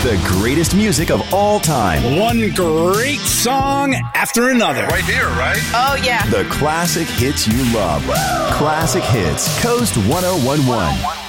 The greatest music of all time. One great song after another. Right here, right? Oh, yeah. The classic hits you love. Classic Hits, Coast 1011.